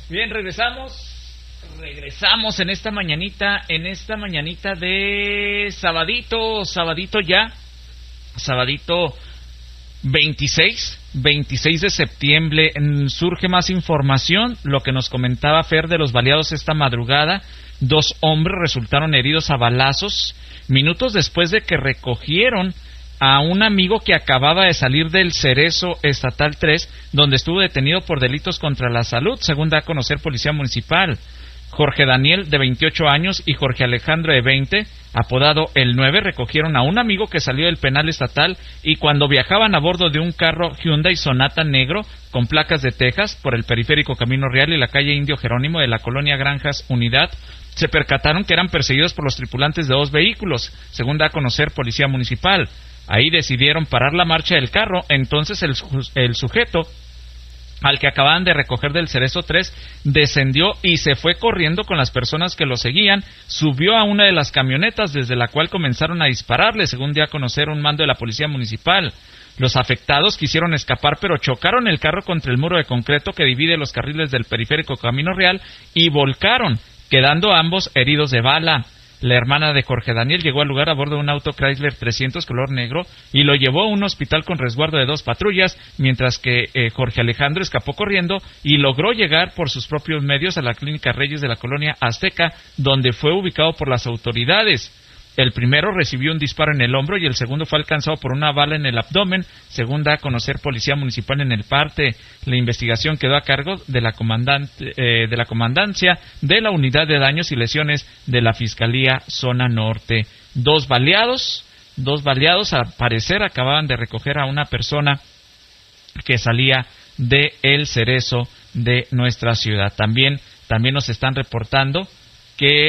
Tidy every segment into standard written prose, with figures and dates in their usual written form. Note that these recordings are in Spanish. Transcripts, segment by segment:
Bien, regresamos en esta mañanita de sabadito ya, sabadito 26 de septiembre. Surge más información, lo que nos comentaba Fer de los baleados esta madrugada. 2 hombres resultaron heridos a balazos minutos después de que recogieron a un amigo que acababa de salir del Cerezo Estatal 3, donde estuvo detenido por delitos contra la salud, según da a conocer Policía Municipal. Jorge Daniel, de 28 años, y Jorge Alejandro, de 20, apodado El 9, recogieron a un amigo que salió del penal estatal y cuando viajaban a bordo de un carro Hyundai Sonata negro con placas de Texas por el periférico Camino Real y la calle Indio Jerónimo de la colonia Granjas Unidad, se percataron que eran perseguidos por los tripulantes de 2 vehículos, según da a conocer Policía Municipal. Ahí decidieron parar la marcha del carro. Entonces el sujeto al que acababan de recoger del Cerezo 3 descendió y se fue corriendo con las personas que lo seguían, subió a una de las camionetas desde la cual comenzaron a dispararle, según dio a conocer un mando de la Policía Municipal. Los afectados quisieron escapar, pero chocaron el carro contra el muro de concreto que divide los carriles del periférico Camino Real y volcaron, quedando ambos heridos de bala. La hermana de Jorge Daniel llegó al lugar a bordo de un auto Chrysler 300 color negro y lo llevó a un hospital con resguardo de 2 patrullas, mientras que Jorge Alejandro escapó corriendo y logró llegar por sus propios medios a la Clínica Reyes de la colonia Azteca, donde fue ubicado por las autoridades. El primero recibió un disparo en el hombro y el segundo fue alcanzado por una bala en el abdomen, según da a conocer Policía Municipal en el parte. La investigación quedó a cargo de la comandancia de la Unidad de Daños y Lesiones de la Fiscalía Zona Norte. 2 baleados, al parecer acababan de recoger a una persona que salía de El Cerezo de nuestra ciudad. También nos están reportando que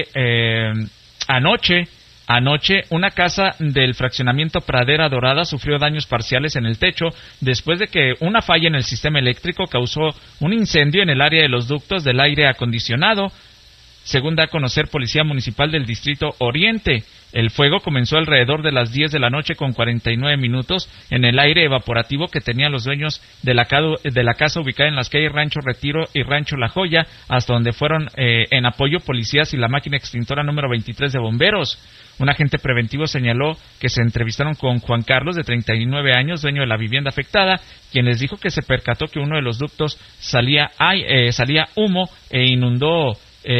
Anoche, una casa del fraccionamiento Pradera Dorada sufrió daños parciales en el techo después de que una falla en el sistema eléctrico causó un incendio en el área de los ductos del aire acondicionado, según da a conocer Policía Municipal del Distrito Oriente. El fuego comenzó alrededor de las 10 de la noche con 49 minutos en el aire evaporativo que tenían los dueños de la casa ubicada en las calles Rancho Retiro y Rancho La Joya, hasta donde fueron en apoyo policías y la máquina extintora número 23 de bomberos. Un agente preventivo señaló que se entrevistaron con Juan Carlos, de 39 años, dueño de la vivienda afectada, quien les dijo que se percató que uno de los ductos salía humo e inundó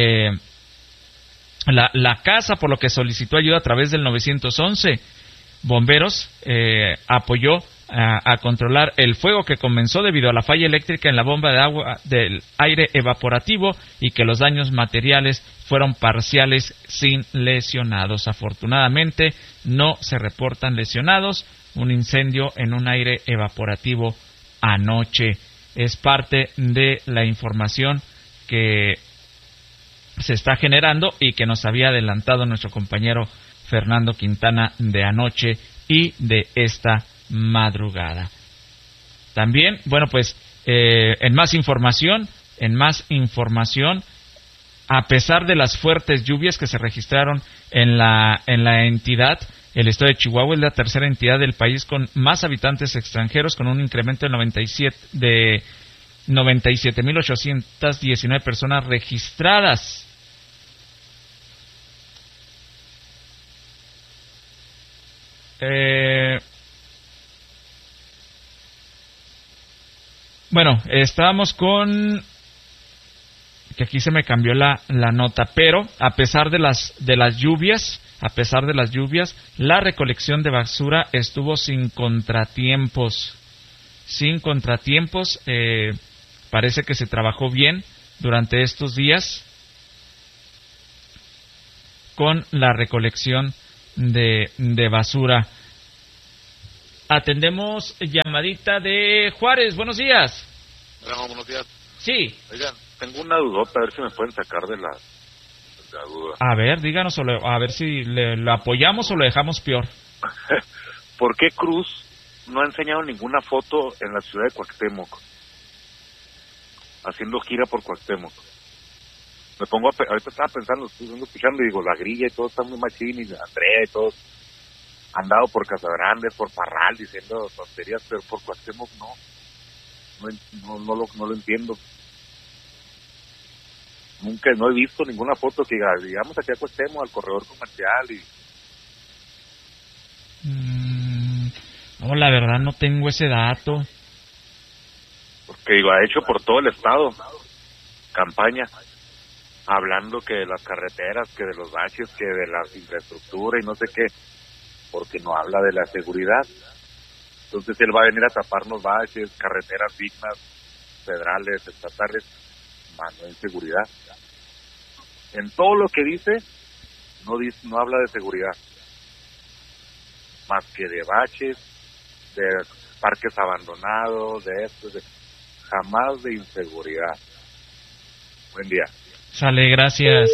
la casa, por lo que solicitó ayuda a través del 911. Bomberos apoyó a controlar el fuego que comenzó debido a la falla eléctrica en la bomba de agua del aire evaporativo y que los daños materiales fueron parciales sin lesionados. Afortunadamente no se reportan lesionados. Un incendio en un aire evaporativo anoche es parte de la información que se está generando y que nos había adelantado nuestro compañero Fernando Quintana de anoche y de esta madrugada. También, en más información, a pesar de las fuertes lluvias que se registraron en la entidad, el estado de Chihuahua es la tercera entidad del país con más habitantes extranjeros, con un incremento de 97.819 personas registradas. Estábamos con que aquí se me cambió la nota, pero a pesar de las lluvias, la recolección de basura estuvo sin contratiempos. Parece que se trabajó bien durante estos días con la recolección de basura. Atendemos llamadita de Juárez. Buenos días. Hola, buenos días. Sí. Oigan, tengo una dudota, a ver si me pueden sacar de la duda. A ver, díganos, a ver si lo apoyamos o lo dejamos peor. ¿Por qué Cruz no ha enseñado ninguna foto en la ciudad de Cuauhtémoc? Haciendo gira por Cuauhtémoc. Me pongo ahorita estaba pensando, estoy escuchando y digo, la grilla y todo está muy machín, y Andrea y todos han dado por Casagrande, por Parral, diciendo tonterías, pero por Cuauhtémoc no lo entiendo. nunca, no he visto ninguna foto que diga, digamos, aquí acostemos al corredor comercial y... No, la verdad no tengo ese dato. Porque digo, ha hecho por todo el estado campaña, hablando que de las carreteras, que de los baches, que de la infraestructura y no sé qué, porque no habla de la seguridad. Entonces él va a venir a taparnos baches, carreteras dignas, federales, estatales, más no inseguridad. En todo lo que dice, no habla de seguridad, más que de baches, de parques abandonados, de esto, jamás de inseguridad. Buen día. Sale, gracias.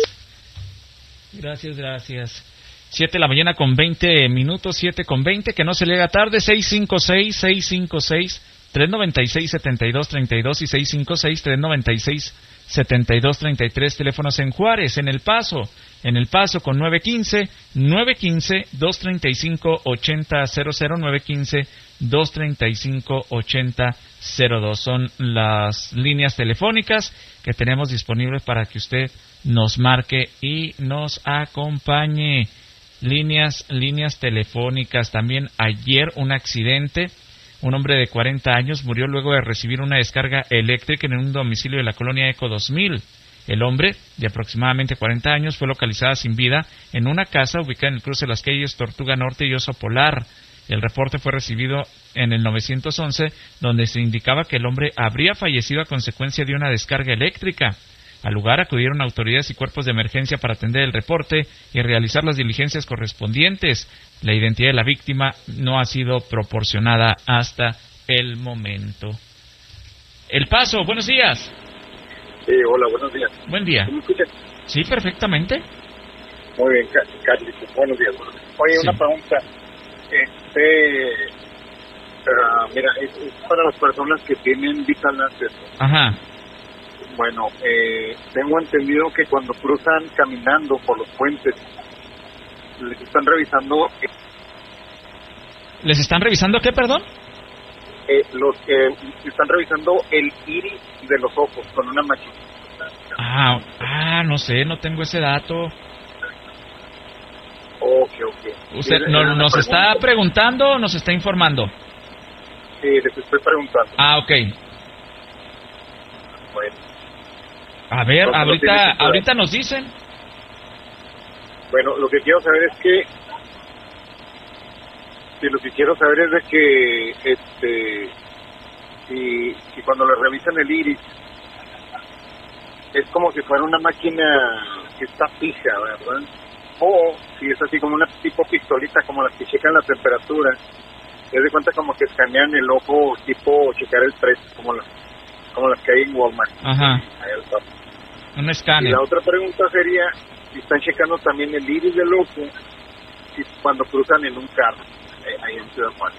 Gracias. 7 de la mañana con 20 minutos, 7:20, que no se le haga tarde, 656-396-7232 y 656-396-7233, teléfonos en Juárez, en El Paso con 915-235-8000, 915-235-8002, son las líneas telefónicas que tenemos disponibles para que usted nos marque y nos acompañe. Líneas telefónicas. También ayer un accidente, un hombre de 40 años murió luego de recibir una descarga eléctrica en un domicilio de la colonia Eco 2000. El hombre, de aproximadamente 40 años, fue localizada sin vida en una casa ubicada en el cruce de las calles Tortuga Norte y Oso Polar. El reporte fue recibido en el 911, donde se indicaba que el hombre habría fallecido a consecuencia de una descarga eléctrica. Al lugar acudieron autoridades y cuerpos de emergencia para atender el reporte y realizar las diligencias correspondientes. La identidad de la víctima no ha sido proporcionada hasta el momento. El Paso, buenos días. Sí, hola, buenos días. Buen día. ¿Me escuchas? Sí, perfectamente. Muy bien, Carlos. Buenos días. Oye, Sí. Una pregunta. Mira, es para las personas que tienen vital acceso. Ajá. Bueno, tengo entendido que cuando cruzan caminando por los puentes, les están revisando... ¿Les están revisando qué, perdón? Están revisando el iris de los ojos con una máquina. No sé, no tengo ese dato. Ok. ¿Usted nos está preguntando o nos está informando? Sí, les estoy preguntando. Ok. Bueno. A ver, Entonces, ahorita nos dicen. Bueno, lo que quiero saber es que si cuando le revisan el iris es como si fuera una máquina que está fija, ¿verdad? O si es así como una tipo pistolita, como las que checan la temperatura, te das cuenta como que escanean el ojo tipo checar el precio, como las que hay en Walmart. Ajá. Ahí al paso. Un Y escáner. la otra pregunta sería si están checando también el iris del ojo cuando cruzan en un carro ahí en Ciudad Juárez.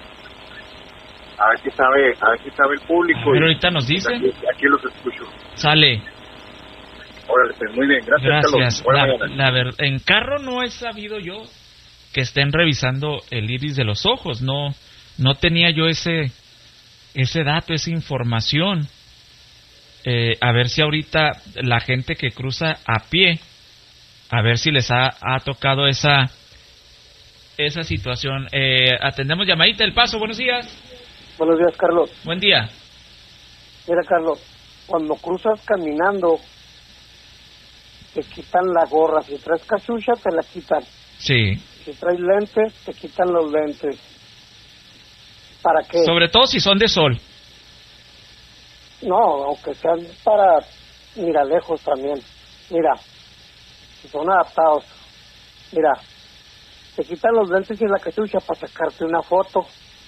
A ver si sabe el público. Pero ahorita nos dicen. Aquí los escucho. Sale. Órale, pues, muy bien, gracias. Carlos. En carro no he sabido yo que estén revisando el iris de los ojos. No tenía yo ese dato, esa información. A ver si ahorita la gente que cruza a pie, a ver si les ha tocado esa situación. Atendemos llamadita El Paso, buenos días. Buenos días, Carlos. Buen día. Mira, Carlos, cuando cruzas caminando, te quitan la gorra. Si traes cachucha, te la quitan. Sí. Si traes lentes, te quitan los lentes. ¿Para qué? Sobre todo si son de sol. No, aunque sean para mira lejos también. Mira, si son adaptados. Mira, te quitan los lentes y la cachucha para sacarte una foto.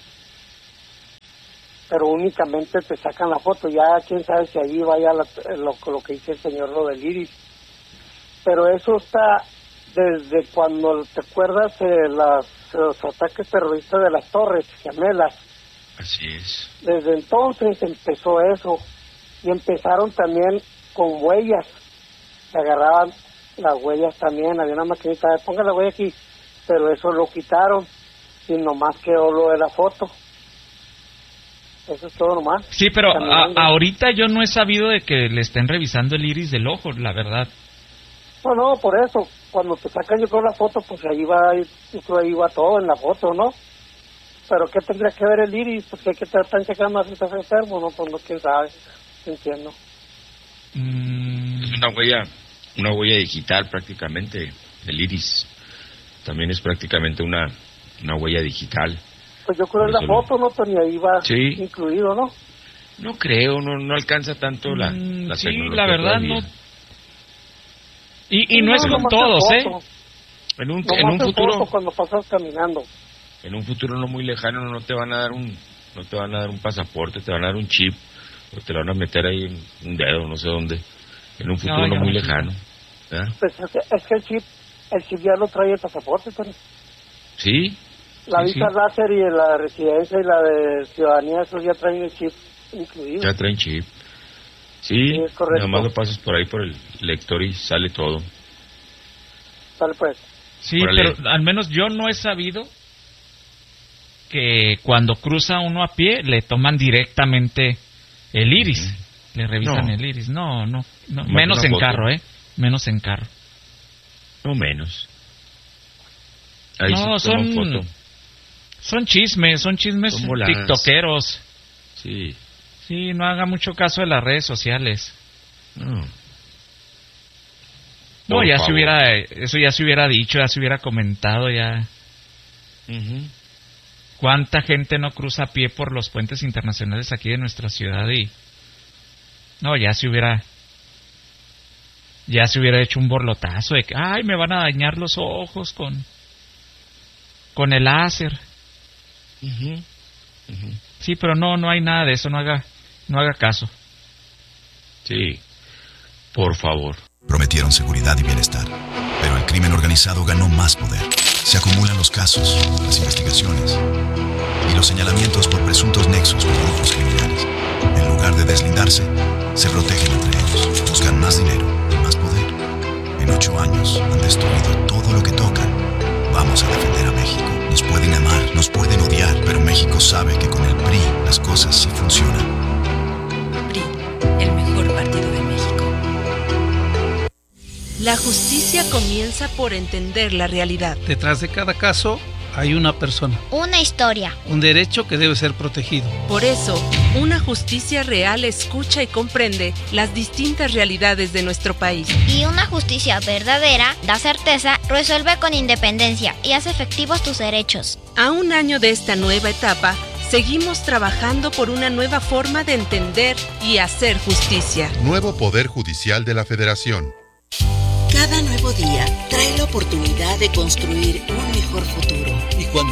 Pero únicamente te sacan la foto. Ya quién sabe si allí vaya lo que dice el señor, lo del iris. Pero eso está desde cuando, ¿te acuerdas de los ataques terroristas de las Torres Gemelas? Así es. Desde entonces empezó eso. Y empezaron también con huellas. Se agarraban las huellas también. Había una maquinita, ponga la huella aquí. Pero eso lo quitaron. Y nomás quedó lo de la foto. Eso es todo nomás. Sí, pero ahorita ahorita yo no he sabido de que le estén revisando el iris del ojo, la verdad. No, por eso, cuando te sacan yo creo la foto, pues ahí va, yo creo ahí va todo en la foto, ¿no? Pero ¿qué tendría que ver el iris? Pues que están checando si estás enfermo, ¿no? Pues no, quién sabe, entiendo. Es una huella digital prácticamente, el iris. También es prácticamente una huella digital. Pues yo creo en la foto, ¿no? Tony, ahí va incluido, ¿no? No creo, no alcanza tanto la sí, tecnología. La verdad todavía. no. Y no es con todos, ¿eh? En un futuro, cuando pasas caminando. En un futuro no muy lejano no te van a dar un pasaporte, te van a dar un chip o te lo van a meter ahí en un dedo, no sé dónde. En un futuro no muy lejano. ¿Verdad? Pues es que el chip ya lo trae el pasaporte, Tony. Sí. La visa láser y la residencia y la de ciudadanía, esos ya traen el chip incluido. Ya traen chip. Sí, es correcto. Nomás lo pasas por ahí por el lector y sale todo. Sale pues. Sí, pero al menos yo no he sabido que cuando cruza uno a pie le toman directamente el iris. Le revisan el iris. No. Menos en carro, menos en carro. No menos. Ahí no, son chismes son tiktokeros. Sí. Sí, no haga mucho caso de las redes sociales. No, ya se hubiera dicho, ya se hubiera comentado ya. ¿Cuánta gente no cruza a pie por los puentes internacionales aquí de nuestra ciudad? Y no, ya se hubiera hecho un borlotazo de que, ay, me van a dañar los ojos con el láser. Sí, pero no hay nada de eso, no haga caso. Sí, por favor. Prometieron seguridad y bienestar, pero el crimen organizado ganó más poder. Se acumulan los casos, las investigaciones y los señalamientos por presuntos nexos con grupos criminales. En lugar de deslindarse, se protegen entre ellos, buscan más dinero y más poder. En 8 años han destruido todo lo que tocan. Vamos a defender a México. Nos pueden amar, nos pueden odiar, pero México sabe que con el PRI las cosas sí funcionan. PRI, el mejor partido de México. La justicia comienza por entender la realidad. Detrás de cada caso hay una persona. Una historia. Un derecho que debe ser protegido. Por eso, una justicia real escucha y comprende las distintas realidades de nuestro país. Y una justicia verdadera da certeza, resuelve con independencia y hace efectivos tus derechos. A un año de esta nueva etapa, seguimos trabajando por una nueva forma de entender y hacer justicia. Nuevo Poder Judicial de la Federación. Cada nuevo día trae la oportunidad de construir un mejor futuro. Y cuando